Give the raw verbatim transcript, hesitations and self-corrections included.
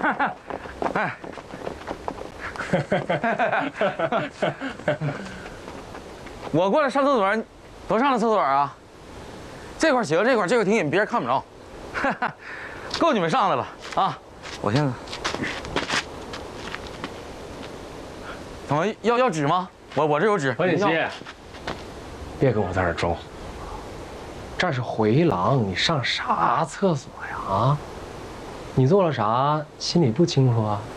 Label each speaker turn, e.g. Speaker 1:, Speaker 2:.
Speaker 1: 哎，我过来上厕所，都上了厕所啊？这块行，这块这块挺隐，别人看不着，够你们上的了啊！我现在，怎么要要纸吗？我我这有纸。
Speaker 2: 何锦熙，别跟我在这装糊。这是回廊，你上啥厕所呀？啊？你做了啥？心里不清楚啊？